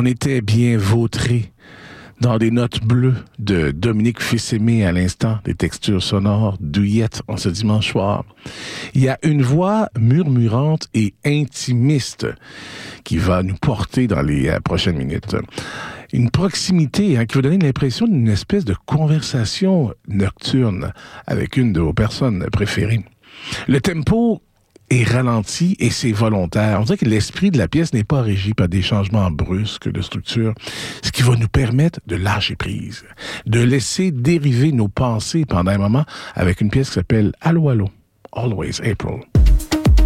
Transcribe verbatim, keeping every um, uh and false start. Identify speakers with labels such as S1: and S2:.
S1: On était bien vautrés dans des notes bleues de Dominique Fils-Aimé à l'instant, des textures sonores douillettes en ce dimanche soir. Il y a une voix murmurante et intimiste qui va nous porter dans les euh, prochaines minutes. Une proximité hein, qui va donner l'impression d'une espèce de conversation nocturne avec une de vos personnes préférées. Le tempo est ralenti et c'est volontaire. On dirait que l'esprit de la pièce n'est pas régi par des changements brusques de structure, ce qui va nous permettre de lâcher prise, de laisser dériver nos pensées pendant un moment avec une pièce qui s'appelle Allô, Allô, Always April.